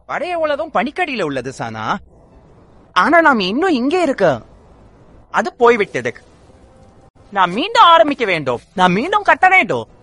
பழைய உலகம் பனிக்கடியில உள்ளது சானா. ஆனா நாம் இன்னும் இங்கே இருக்க. அது போய்விட்டது. நாம் மீண்டும் ஆரம்பிக்க வேண்டும். நாம் மீண்டும் கட்ட வேண்டும்.